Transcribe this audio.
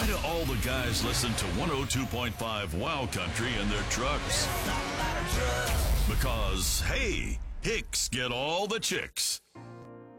Why do all the guys listen to 102.5 Wow Country in their trucks? Because, hey, Hicks get all the chicks.